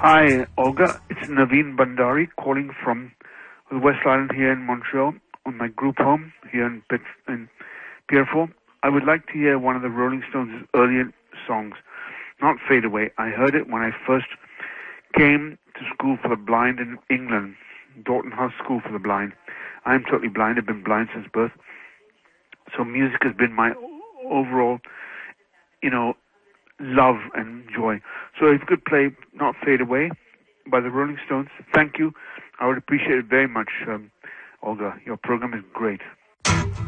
Hi, Olga. It's Naveen Bandari calling from the West Island here in Montreal on my group home here in Pierrefort. I would like to hear one of the Rolling Stones' earlier songs, not Fade Away. I heard it when I first came to school for the blind in England, Dalton House School for the Blind. I'm totally blind. I've been blind since birth. So music has been my overall, love and joy. So if you could play Not Fade Away by the Rolling Stones, thank you. I would appreciate it very much, Olga. Your program is great.